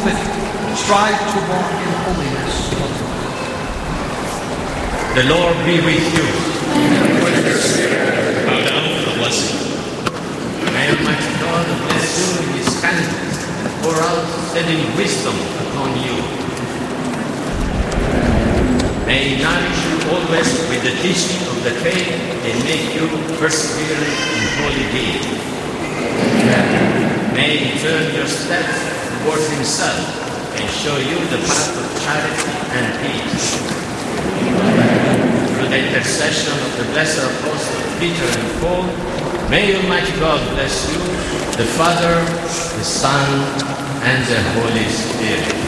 faith, strive to walk in holiness. The Lord be with you. Bow down for the blessing. May Almighty God bless you in His kindness and pour out steady wisdom upon you. May He nourish you always with the teaching of the faith and make you persevere in holy deeds. May He turn your steps towards Himself and show you the path of charity and peace. Through the intercession of the blessed apostles Peter and Paul, may Almighty God bless you, the Father, the Son, and the Holy Spirit.